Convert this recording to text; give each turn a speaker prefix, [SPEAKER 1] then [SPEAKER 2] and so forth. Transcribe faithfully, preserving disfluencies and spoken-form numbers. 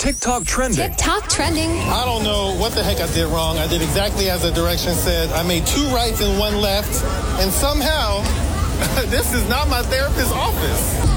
[SPEAKER 1] TikTok trending.
[SPEAKER 2] TikTok trending.
[SPEAKER 3] I don't know what the heck I did wrong. I did exactly as the directions said. I made two rights and one left, and somehow this is not my therapist's office.